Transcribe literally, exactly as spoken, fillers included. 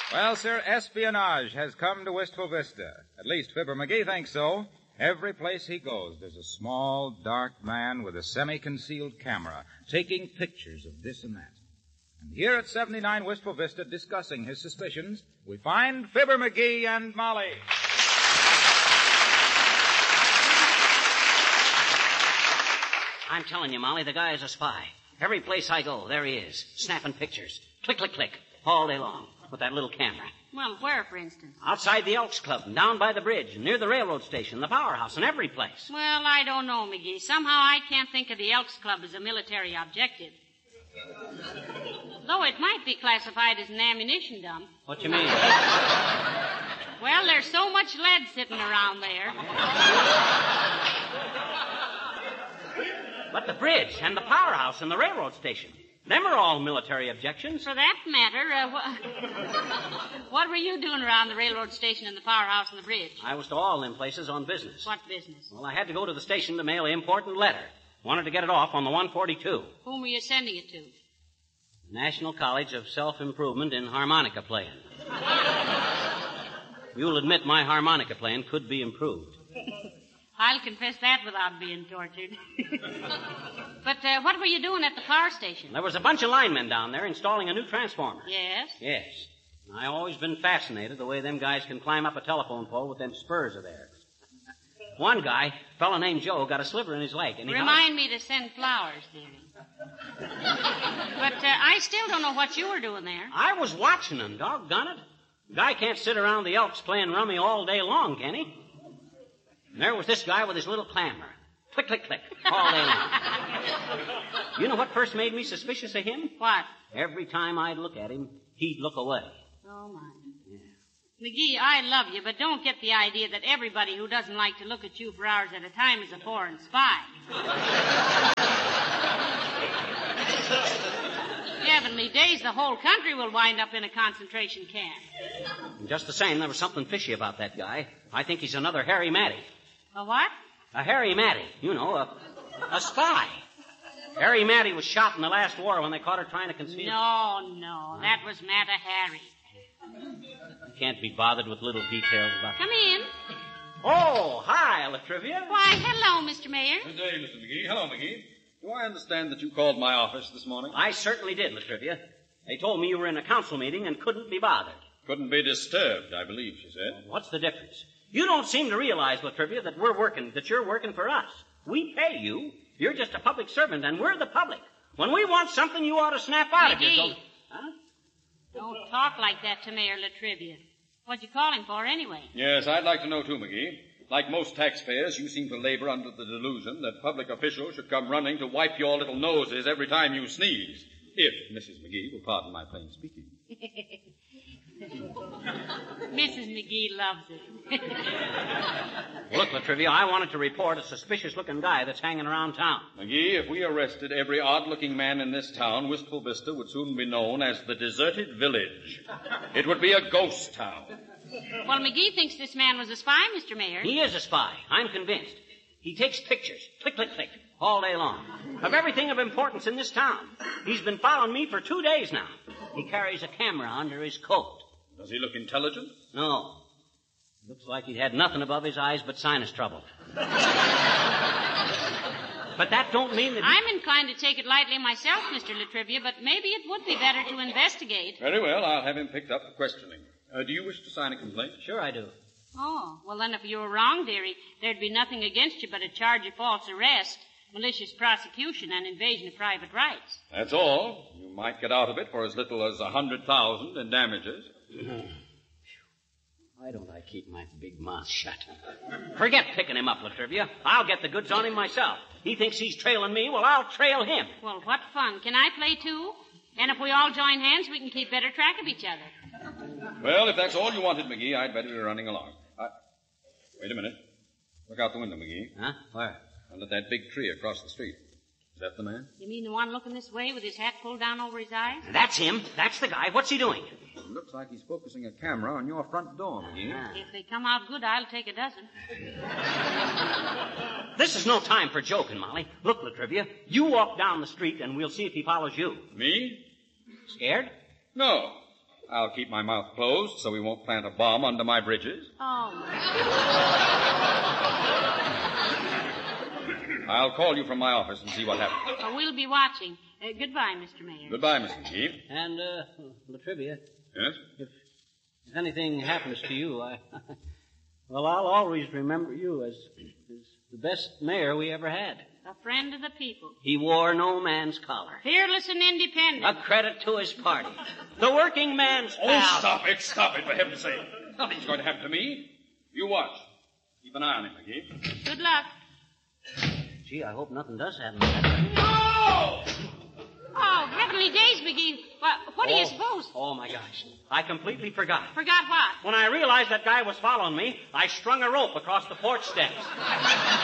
Well, sir, espionage has come to Wistful Vista. At least Fibber McGee thinks so. Every place he goes, there's a small, dark man with a semi-concealed camera taking pictures of this and that. And here at seventy-nine Wistful Vista, discussing his suspicions, we find Fibber McGee and Molly. I'm telling you, Molly, the guy is a spy. Every place I go, there he is, snapping pictures. Click, click, click, all day long, with that little camera. Well, where, for instance? Outside the Elks Club, and down by the bridge, and near the railroad station, the powerhouse, and every place. Well, I don't know, McGee. Somehow I can't think of the Elks Club as a military objective. Though it might be classified as an ammunition dump. What you mean? Well, there's so much lead sitting around there. But the bridge, and the powerhouse, and the railroad station, them are all military objections. For that matter, uh, wh- what were you doing around the railroad station and the powerhouse and the bridge? I was to all them places on business. What business? Well, I had to go to the station to mail an important letter. Wanted to get it off on the one forty-two. Whom were you sending it to? National College of Self-Improvement in Harmonica Playing. You'll admit my harmonica playing could be improved. I'll confess that without being tortured. But uh, what were you doing at the power station? There was a bunch of linemen down there installing a new transformer. Yes? Yes. I always been fascinated the way them guys can climb up a telephone pole with them spurs of theirs. One guy, a fellow named Joe, got a sliver in his leg. And he Remind me to send flowers, dearie. But uh, I still don't know what you were doing there. I was watching them, doggone it. Guy can't sit around the Elks playing rummy all day long, can he? And there was this guy with his little clamor. Click, click, click, all day long. You know what first made me suspicious of him? What? Every time I'd look at him, he'd look away. Oh, my. Yeah. McGee, I love you, but don't get the idea that everybody who doesn't like to look at you for hours at a time is a foreign spy. Heavenly days, the whole country will wind up in a concentration camp. And just the same, there was something fishy about that guy. I think he's another Harry Matty. A what? A Harry Matty. You know, a, a spy. Harry Matty was shot in the last war when they caught her trying to conceal. No, no, that was Matta Harry. I can't be bothered with little details about... Come in. Oh, hi, Latrivia. Why, hello, Mister Mayor. Good day, Mister McGee. Hello, McGee. Do I understand that you called my office this morning? I certainly did, Latrivia. They told me you were in a council meeting and couldn't be bothered. Couldn't be disturbed, I believe she said. What's the difference? You don't seem to realize, Latrivia, that we're working, that you're working for us. We pay you. You're just a public servant, and we're the public. When we want something, you ought to snap out of McGee. your... Huh? Don't talk like that to Mayor Latrivia. What'd you call him for anyway? Yes, I'd like to know too, McGee. Like most taxpayers, you seem to labor under the delusion that public officials should come running to wipe your little noses every time you sneeze. If Missus McGee will pardon my plain speaking. Missus McGee loves it. Look, Latrivia, I wanted to report a suspicious-looking guy that's hanging around town. McGee, if we arrested every odd-looking man in this town, Wistful Vista would soon be known as the Deserted Village. It would be a ghost town. Well, McGee thinks this man was a spy, Mister Mayor. He is a spy. I'm convinced. He takes pictures, click, click, click, all day long, of everything of importance in this town. He's been following me for two days now. He carries a camera under his coat. Does he look intelligent? No. Looks like he'd had nothing above his eyes but sinus trouble. But that don't mean that... He... I'm inclined to take it lightly myself, Mister Latrivia, but maybe it would be better to investigate. Very well, I'll have him picked up for questioning. Uh, do you wish to sign a complaint? Sure I do. Oh, well then if you were wrong, dearie, there'd be nothing against you but a charge of false arrest, malicious prosecution, and invasion of private rights. That's all. You might get out of it for as little as a hundred thousand in damages. Why don't I keep my big mouth shut? Forget picking him up, Latrivia. I'll get the goods on him myself. He thinks he's trailing me, well, I'll trail him. Well, what fun. Can I play too? And if we all join hands, we can keep better track of each other. Well, if that's all you wanted, McGee, I'd better be running along. I... Wait a minute. Look out the window, McGee. Huh? Where? Under that big tree across the street. Is that the man? You mean the one looking this way with his hat pulled down over his eyes? That's him. That's the guy. What's he doing? It looks like he's focusing a camera on your front door, McGee. If they come out good, I'll take a dozen. This is no time for joking, Molly. Look, Latrivia, you walk down the street and we'll see if he follows you. Me? Scared? No. I'll keep my mouth closed so we won't plant a bomb under my bridges. Oh, my. I'll call you from my office and see what happens. Oh, we'll be watching. Uh, goodbye, Mister Mayor. Goodbye, Mister McGee. And, uh, Latrivia, Yes? if anything happens to you, I... well, I'll always remember you as, as the best mayor we ever had. A friend of the people. He wore no man's collar. Fearless and independent. A credit to his party. The working man's Oh, pal. stop it, stop it, for heaven's sake. Nothing's going to happen to me. You watch. Keep an eye on him, McGee. Good luck. Gee, I hope nothing does happen to that. No! Oh, heavenly days, McGee. What, what do oh, you suppose? Oh, my gosh. I completely forgot. Forgot what? When I realized that guy was following me, I strung a rope across the porch steps.